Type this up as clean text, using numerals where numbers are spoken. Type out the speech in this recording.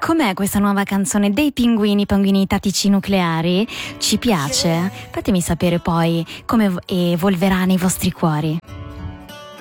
Com'è questa nuova canzone dei Pinguini Tattici Nucleari? Ci piace? Fatemi sapere poi come evolverà nei vostri cuori.